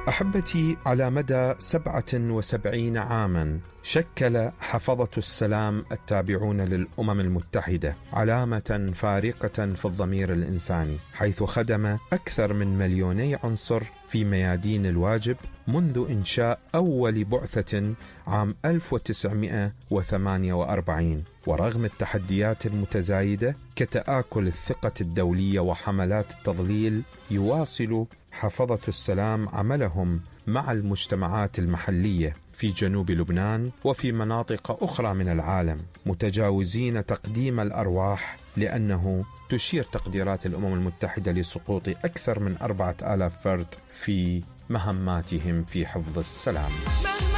أحبتي، على مدى 77 عاما شكل حفظة السلام التابعون للأمم المتحدة علامة فارقة في الضمير الإنساني، حيث خدم أكثر من 2,000,000 عنصر في ميادين الواجب منذ إنشاء أول بعثة عام 1948. ورغم التحديات المتزايدة كتآكل الثقة الدولية وحملات التضليل، يواصل حفظة السلام عملهم مع المجتمعات المحلية في جنوب لبنان وفي مناطق أخرى من العالم، متجاوزين تقديم الأرواح، لأنه تشير تقديرات الأمم المتحدة لسقوط أكثر من 4,000 فرد في مهماتهم في حفظ السلام.